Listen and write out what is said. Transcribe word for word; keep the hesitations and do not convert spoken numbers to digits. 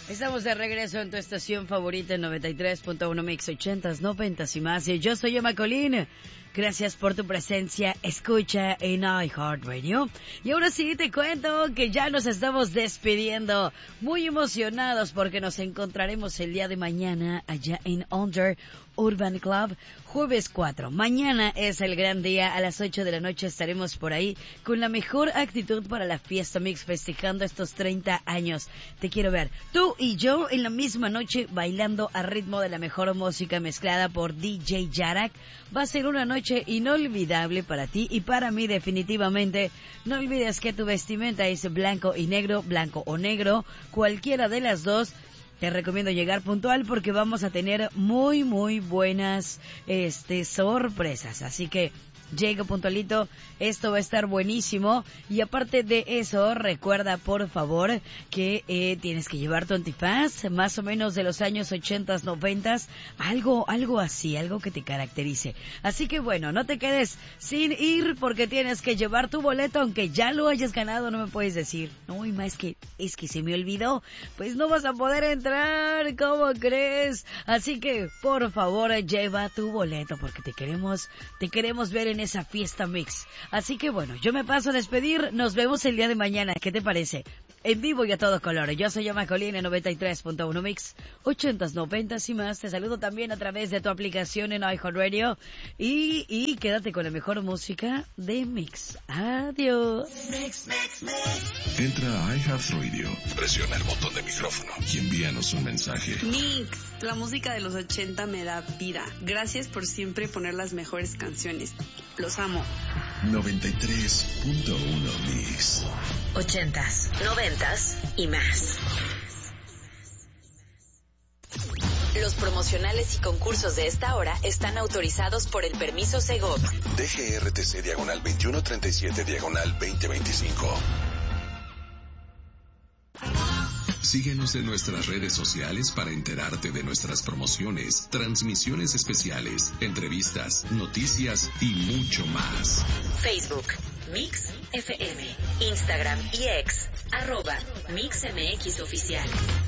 Estamos de regreso en tu estación favorita en noventa y tres punto uno Mix ochentas, noventas y más. Y yo soy Emma Colín. Gracias por tu presencia, escucha en iHeartRadio. Y ahora sí te cuento que ya nos estamos despidiendo. Muy emocionados porque nos encontraremos el día de mañana allá en Under Urban Club, jueves cuatro. Mañana es el gran día, a las ocho de la noche estaremos por ahí con la mejor actitud para la fiesta mix, festejando estos treinta años. Te quiero ver, tú y yo en la misma noche bailando a ritmo de la mejor música mezclada por D J Yarak. Va a ser una noche inolvidable para ti y para mí definitivamente. No olvides que tu vestimenta es blanco y negro, blanco o negro, cualquiera de las dos. Te recomiendo llegar puntual porque vamos a tener muy, muy buenas este sorpresas. Así que llega puntualito, esto va a estar buenísimo. Y aparte de eso, recuerda por favor que eh, tienes que llevar tu antifaz, más o menos de los años ochentas, noventas, algo, algo así, algo que te caracterice. Así que bueno, no te quedes sin ir porque tienes que llevar tu boleto, aunque ya lo hayas ganado. No me puedes decir, no, Ima, es que, es que se me olvidó. Pues no vas a poder entrar, ¿cómo crees? Así que por favor lleva tu boleto porque te queremos, te queremos ver en esa fiesta mix. Así que bueno, yo me paso a despedir. Nos vemos el día de mañana. ¿Qué te parece? En vivo y a todo color. Yo soy Emma Colín en noventa y tres punto uno Mix, ochentas, noventas y más. Te saludo también a través de tu aplicación en iHeartRadio. Y, y quédate con la mejor música de Mix. Adiós. Mix, mix, mix. Entra a iHeartRadio, presiona el botón de micrófono y envíanos un mensaje. Mix, la música de los ochenta me da vida. Gracias por siempre poner las mejores canciones. Los amo. noventa y tres punto uno Mix. Ochentas, noventas y más. Los promocionales y concursos de esta hora están autorizados por el permiso Segov. D G R T C diagonal veintiuno treinta y siete diagonal veinte veinticinco. Síguenos en nuestras redes sociales para enterarte de nuestras promociones, transmisiones especiales, entrevistas, noticias y mucho más. Facebook, Mix F M, Instagram y X, arroba Mix M X Oficial.